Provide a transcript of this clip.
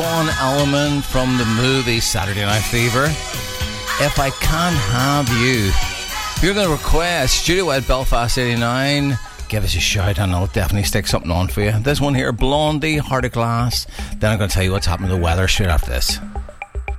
One element from the movie Saturday Night Fever. If I Can't Have You. If you're going to request Studio at Belfast 89, give us a shout and I'll definitely stick something on for you. This one here, Blondie, Heart of Glass. Then I'm going to tell you what's happening to the weather straight after this.